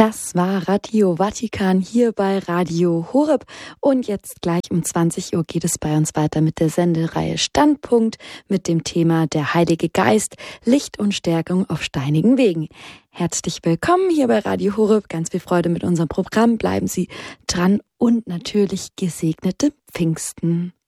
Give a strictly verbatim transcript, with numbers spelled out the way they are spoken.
Das war Radio Vatikan hier bei Radio Horeb. Und jetzt gleich um zwanzig Uhr geht es bei uns weiter mit der Sendereihe Standpunkt mit dem Thema der Heilige Geist, Licht und Stärkung auf steinigen Wegen. Herzlich willkommen hier bei Radio Horeb. Ganz viel Freude mit unserem Programm. Bleiben Sie dran und natürlich gesegnete Pfingsten.